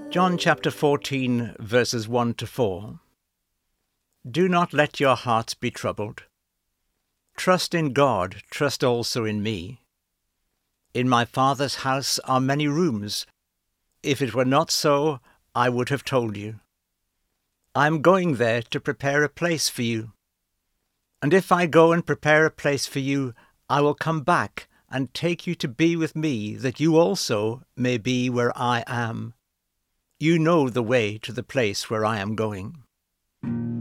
John chapter 14, verses 1 to 4. Do not let your hearts be troubled. Trust in God, trust also in me. In my Father's house are many rooms. If it were not so, I would have told you. I am going there to prepare a place for you. And if I go and prepare a place for you, I will come back and take you to be with me, that you also may be where I am. You know the way to the place where I am going.